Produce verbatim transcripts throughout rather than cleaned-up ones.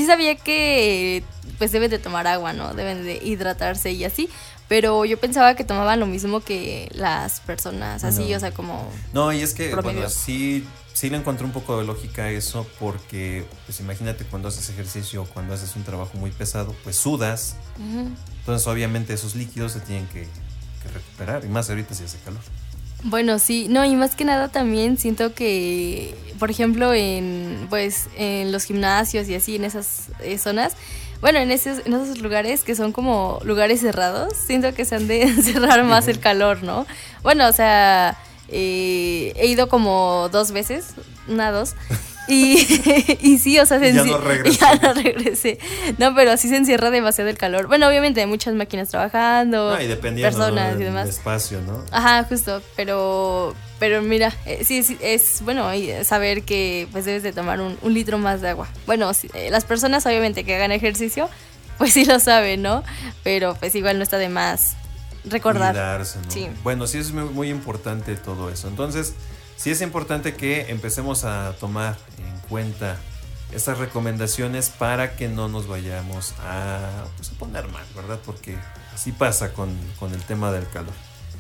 sabía que pues deben de tomar agua, ¿no? Deben de hidratarse y así. Pero yo pensaba que tomaban lo mismo que las personas, así, no. o sea, como... No, y es que, promedio. bueno, sí, sí le encontré un poco de lógica a eso, porque, pues imagínate cuando haces ejercicio, cuando haces un trabajo muy pesado, pues sudas. Uh-huh. Entonces, obviamente, esos líquidos se tienen que, que recuperar, y más ahorita si hace calor. Bueno, sí, no, y más que nada también siento que, por ejemplo, en, pues, en los gimnasios y así, en esas eh, zonas... Bueno, en esos, en esos lugares que son como lugares cerrados, siento que se han de encerrar más el calor, ¿no? Bueno, o sea, eh, he ido como dos veces, una, dos, y, y sí, o sea, se ya, enci- no regresé. ya no regresé. No, pero sí se encierra demasiado el calor. Bueno, obviamente hay muchas máquinas trabajando, no, y dependiendo, personas ¿no? y demás. El espacio, ¿no? Ajá, justo, pero... Pero mira, eh, sí, sí, es bueno saber que pues debes de tomar un, un litro más de agua. Bueno, sí, eh, las personas obviamente que hagan ejercicio, pues sí lo saben, ¿no? Pero pues igual no está de más recordar. Cuidarse, ¿no? Sí. Bueno, sí es muy, muy importante todo eso. Entonces, sí es importante que empecemos a tomar en cuenta estas recomendaciones para que no nos vayamos a, pues, a poner mal, ¿verdad? Porque así pasa con, con el tema del calor.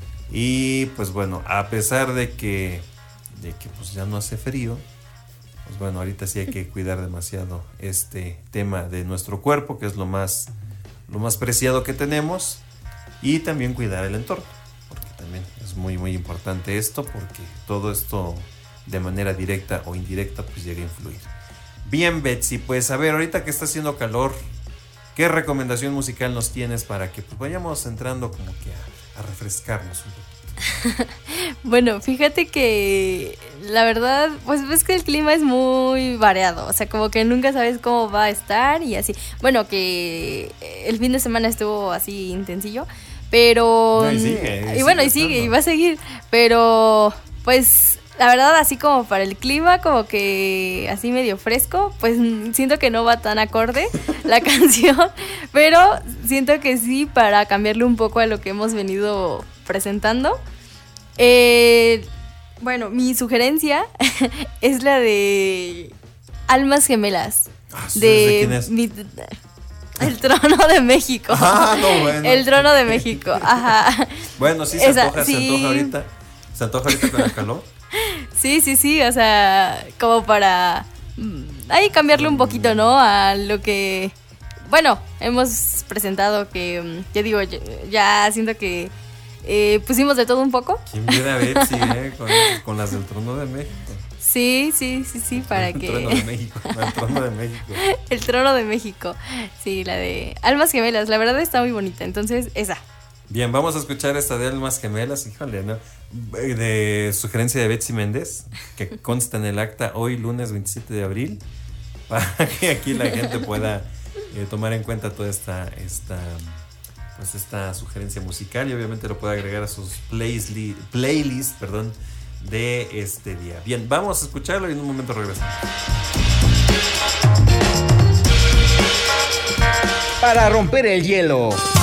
Y pues bueno, a pesar de que, de que pues ya no hace frío, pues bueno, ahorita sí hay que cuidar demasiado este tema de nuestro cuerpo, que es lo más, lo más preciado que tenemos, y también cuidar el entorno, porque también es muy muy importante esto, porque todo esto de manera directa o indirecta pues llega a influir. Bien, Betsy, pues a ver, ahorita que está haciendo calor, ¿qué recomendación musical nos tienes para que pues, vayamos entrando como que a a refrescarnos un poquito? Bueno, fíjate que la verdad, pues ves que el clima es muy variado, o sea, como que nunca sabes cómo va a estar y así. Bueno, que el fin de semana estuvo así intensillo, pero... No, y sigue. Y, y bueno, y sigue, estando. Y va a seguir, pero pues... La verdad, así como para el clima, como que así medio fresco, pues siento que no va tan acorde la canción, pero siento que sí para cambiarle un poco a lo que hemos venido presentando. Eh, bueno, mi sugerencia es la de Almas Gemelas. Ah, de, ¿de quién es? Mi, el Trono de México. Ah, no, bueno. El Trono de México, ajá. Bueno, sí se Esa, antoja, sí. se antoja ahorita. ¿Se antoja ahorita con el calor? Sí, sí, sí, o sea, como para ahí cambiarle un poquito, ¿no? A lo que, bueno, hemos presentado que, ya digo, ya, ya siento que eh, pusimos de todo un poco. ¿Quién viera a Betsy, eh? Con, con las del Trono de México. Sí, sí, sí, sí, para el que... Trono de México, el Trono de México. El Trono de México, sí, la de Almas Gemelas, la verdad está muy bonita, entonces esa. Bien, vamos a escuchar esta de Almas Gemelas, híjole, ¿no? De sugerencia de Betsy Méndez, que consta en el acta hoy, lunes veintisiete de abril, para que aquí la gente pueda eh, tomar en cuenta toda esta, esta, pues esta sugerencia musical y obviamente lo pueda agregar a sus playlist, playlist perdón, de este día. Bien, vamos a escucharlo y en un momento regresamos. Para romper el hielo.